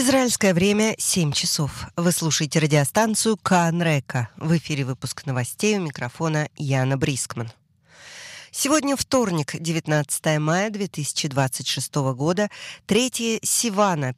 Израильское время 7 часов. Вы слушаете радиостанцию Каан Река. В эфире выпуск новостей, у микрофона Яна Брискман. Сегодня вторник, 19 мая 2026 года, 3 Сивана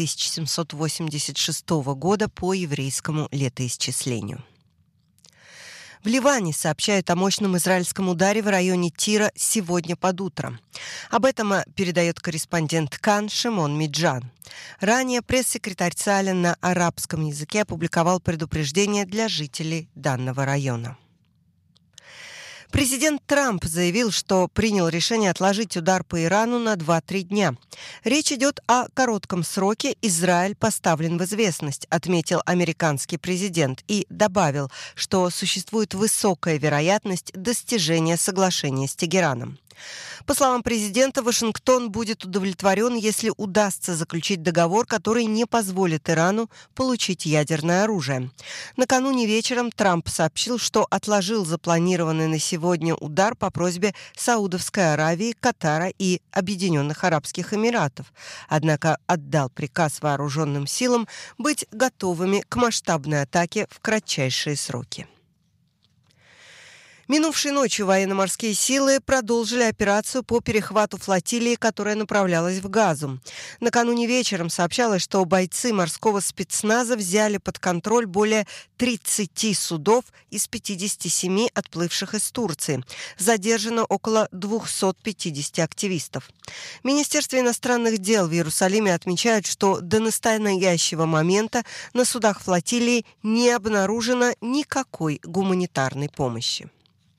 5786 года по еврейскому летоисчислению. В Ливане сообщают о мощном израильском ударе в районе Тира сегодня под утро. Об этом передает корреспондент Каан Шимон Миджан. Ранее пресс-секретарь ЦАЛЯ на арабском языке опубликовал предупреждение для жителей данного района. Президент Трамп заявил, что принял решение отложить удар по Ирану на 2-3 дня. Речь идет о коротком сроке. Израиль поставлен в известность, отметил американский президент и добавил, что существует высокая вероятность достижения соглашения с Тегераном. По словам президента, Вашингтон будет удовлетворен, если удастся заключить договор, который не позволит Ирану получить ядерное оружие. Накануне вечером Трамп сообщил, что отложил запланированный на сегодня удар по просьбе Саудовской Аравии, Катара и Объединенных Арабских Эмиратов, однако отдал приказ вооруженным силам быть готовыми к масштабной атаке в кратчайшие сроки. Минувшей ночью военно-морские силы продолжили операцию по перехвату флотилии, которая направлялась в Газу. Накануне вечером сообщалось, что бойцы морского спецназа взяли под контроль более 30 судов из 57 отплывших из Турции. Задержано около 250 активистов. Министерство иностранных дел в Иерусалиме отмечает, что до настоящего момента на судах флотилии не обнаружено никакой гуманитарной помощи.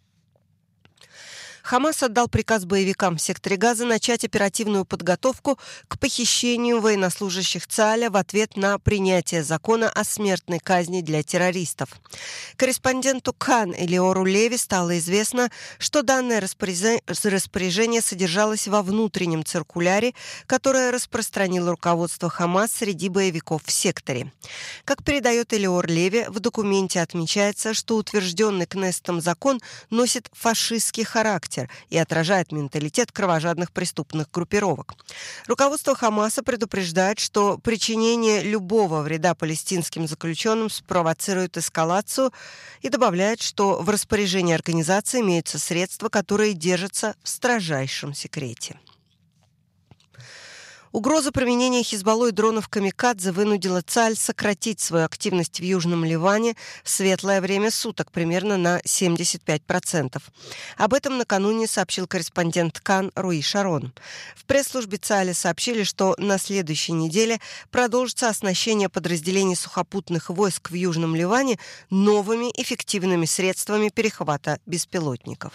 Хамас отдал приказ боевикам в секторе Газа начать оперативную подготовку к похищению военнослужащих ЦАЛЯ в ответ на принятие закона о смертной казни для террористов. Корреспонденту Каан Элиору Леви стало известно, что данное распоряжение содержалось во внутреннем циркуляре, которое распространило руководство Хамас среди боевиков в секторе. Как передает Элиор Леви, в документе отмечается, что утвержденный Кнессетом закон носит фашистский характер и отражает менталитет кровожадных преступных группировок. Руководство Хамаса предупреждает, что причинение любого вреда палестинским заключенным спровоцирует эскалацию, и добавляет, что в распоряжении организации имеются средства, которые держатся в строжайшем секрете. Угроза применения Хизбаллой дронов «Камикадзе» вынудила ЦАЛЬ сократить свою активность в Южном Ливане в светлое время суток примерно на 75%. Об этом накануне сообщил корреспондент Каан Руи Шарон. В пресс-службе ЦАЛЯ сообщили, что на следующей неделе продолжится оснащение подразделений сухопутных войск в Южном Ливане новыми эффективными средствами перехвата беспилотников.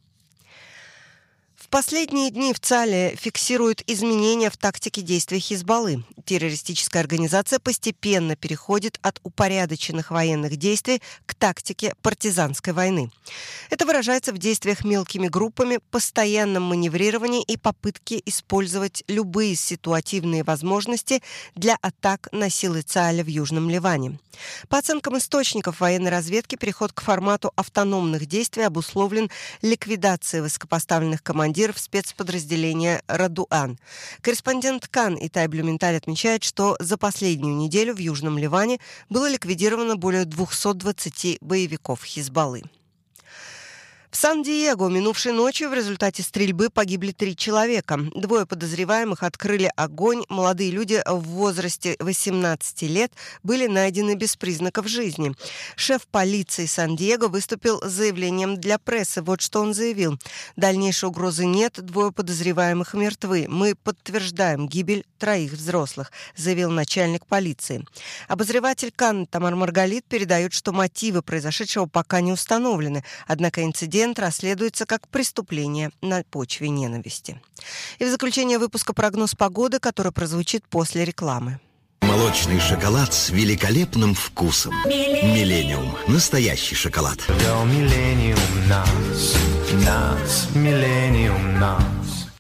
В последние дни в ЦАЛе фиксируют изменения в тактике действий Хизбаллы. Террористическая организация постепенно переходит от упорядоченных военных действий к тактике партизанской войны. Это выражается в действиях мелкими группами, постоянном маневрировании и попытке использовать любые ситуативные возможности для атак на силы ЦАЛя в Южном Ливане. По оценкам источников военной разведки, переход к формату автономных действий обусловлен ликвидацией высокопоставленных командиров спецподразделения «Радуан». Корреспондент Каан Итай Блюменталь отмечает, что за последнюю неделю в Южном Ливане было ликвидировано более 220 боевиков Хизбаллы. В Сан-Диего минувшей ночью в результате стрельбы погибли 3 человека. 2 подозреваемых открыли огонь. Молодые люди в возрасте 18 лет были найдены без признаков жизни. Шеф полиции Сан-Диего выступил с заявлением для прессы. Вот что он заявил. «Дальнейшей угрозы нет, 2 подозреваемых мертвы. Мы подтверждаем гибель 3 взрослых», заявил начальник полиции. Обозреватель Каан Тамар Маргалит передает, что мотивы произошедшего пока не установлены, однако инцидент расследуется как преступление на почве ненависти. И в заключение выпуска прогноз погоды, который прозвучит после рекламы. Молочный шоколад с великолепным вкусом. Миллениум. Настоящий шоколад. Миллениум нас, Миллениум нас.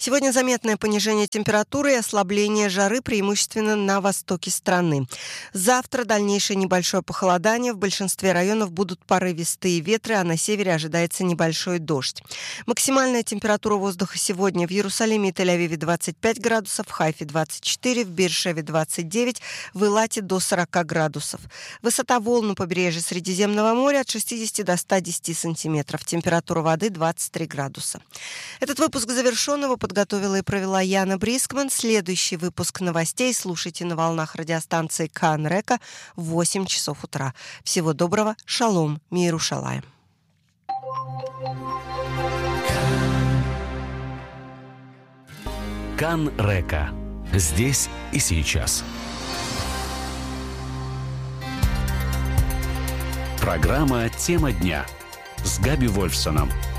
Сегодня заметное понижение температуры и ослабление жары преимущественно на востоке страны. Завтра дальнейшее небольшое похолодание. В большинстве районов будут порывистые ветры, а на севере ожидается небольшой дождь. Максимальная температура воздуха сегодня в Иерусалиме и Тель-Авиве 25 градусов, в Хайфе 24, в Бейер-Шеве 29, в Илате до 40 градусов. Высота волн у побережья Средиземного моря от 60 до 110 сантиметров. Температура воды 23 градуса. Этот выпуск завершен. Его подготовила и провела Яна Брискман. Следующий выпуск новостей слушайте на волнах радиостанции Кан Река в 8 часов утра. Всего доброго. Шалом. Мир Ушалаем. Кан Река. Здесь и сейчас. Программа «Тема дня» с Габи Вольфсоном.